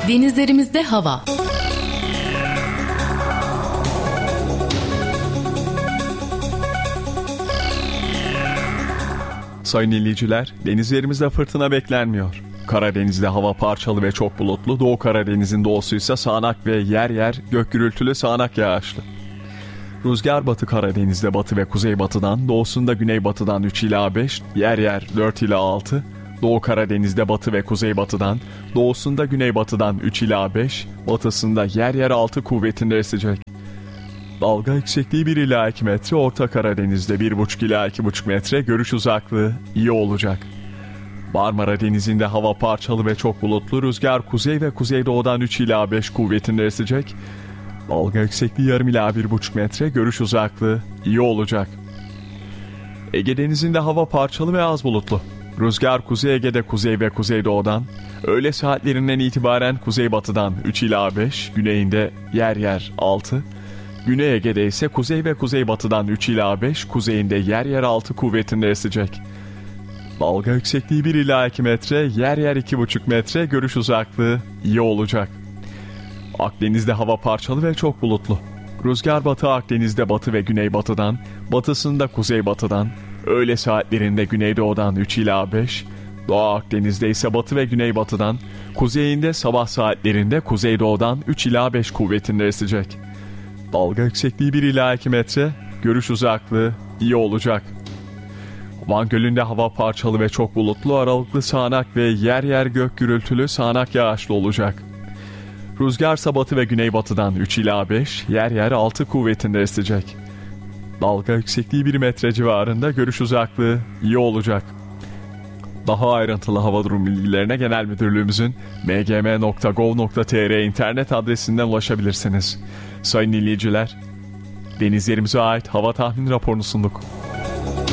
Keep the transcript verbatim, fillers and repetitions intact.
Denizlerimizde hava. Sayın dinleyiciler, denizlerimizde fırtına beklenmiyor. Karadeniz'de hava parçalı ve çok bulutlu, Doğu Karadeniz'in doğusu ise sağanak ve yer yer gök gürültülü sağanak yağışlı. Rüzgar batı Karadeniz'de batı ve kuzeybatıdan, doğusunda güneybatıdan üç ila beş, yer yer dört ila altı, Doğu Karadeniz'de batı ve kuzeybatıdan, doğusunda güneybatıdan üç ila beş, batısında yer yer altı kuvvetinde esecek. Dalga yüksekliği bir ila iki metre, Orta Karadeniz'de bir buçuk ila iki buçuk metre, görüş uzaklığı iyi olacak. Marmara Denizi'nde hava parçalı ve çok bulutlu, rüzgar kuzey ve kuzeydoğudan üç ila beş kuvvetinde esecek. Dalga yüksekliği yarım ila bir buçuk metre, görüş uzaklığı iyi olacak. Ege Denizi'nde hava parçalı ve az bulutlu. Rüzgar Kuzey Ege'de kuzey ve kuzeydoğudan, öğle saatlerinden itibaren kuzeybatıdan üç ila beş, güneyinde yer yer altı, Güney Ege'de ise kuzey ve kuzeybatıdan üç ila beş, kuzeyinde yer yer altı kuvvetinde esecek. Dalga yüksekliği bir ila iki metre, yer yer iki buçuk metre, görüş uzaklığı iyi olacak. Akdeniz'de hava parçalı ve çok bulutlu. Rüzgar batı Akdeniz'de batı ve güneybatıdan, batısında kuzeybatıdan, öğle saatlerinde güneydoğudan üç ila beş, Doğu Akdeniz'de ise batı ve güneybatıdan, kuzeyinde sabah saatlerinde kuzeydoğudan üç ila beş kuvvetinde esecek. Dalga yüksekliği bir ila iki metre, görüş uzaklığı iyi olacak. Van Gölü'nde hava parçalı ve çok bulutlu, aralıklı sağanak ve yer yer gök gürültülü sağanak yağışlı olacak. Rüzgar batı ve güneybatıdan üç ila beş, yer yer altı kuvvetinde esecek. Dalga yüksekliği bir metre civarında, görüş uzaklığı iyi olacak. Daha ayrıntılı hava durum bilgilerine Genel Müdürlüğümüzün m g m nokta gov nokta t r internet adresinden ulaşabilirsiniz. Sayın dinleyiciler, denizlerimize ait hava tahmin raporunu sunduk.